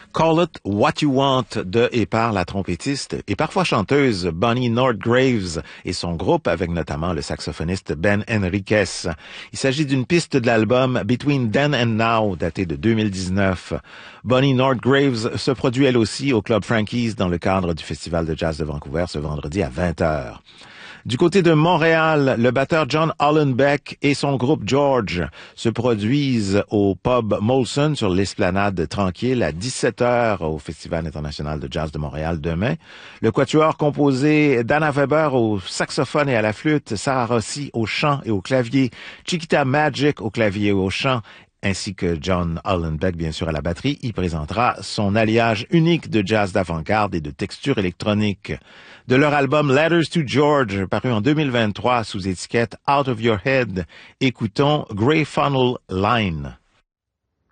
Call It What You Want de et par la trompettiste et parfois chanteuse Bonnie Nordgraves et son groupe avec notamment le saxophoniste Ben Henriquez. Il s'agit d'une piste de l'album Between Then and Now daté de 2019. Bonnie Nordgraves se produit elle aussi au Club Frankie's dans le cadre du Festival de Jazz de Vancouver ce vendredi à 20h. Du côté de Montréal, le batteur John Hollenbeck et son groupe George se produisent au pub Molson sur l'esplanade Tranquille à 17h au Festival international de jazz de Montréal demain. Le quatuor composé d'Anna Weber au saxophone et à la flûte, Sarah Rossi au chant et au clavier, Chiquita Magic au clavier et au chant, ainsi que John Hollenbeck, bien sûr, à la batterie, y présentera son alliage unique de jazz d'avant-garde et de texture électronique. De leur album Letters to George, paru en 2023 sous étiquette Out of Your Head, écoutons Grey Funnel Line.